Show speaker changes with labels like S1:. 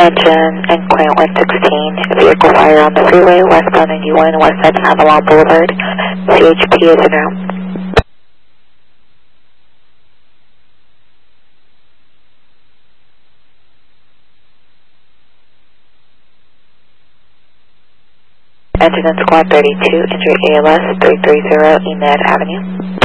S1: Engine and Plant 116, vehicle fire on the freeway, westbound 91, west side of Avalon Boulevard. CHP is en route. Engine and Squad 32, injury ALS 330 Enad Avenue.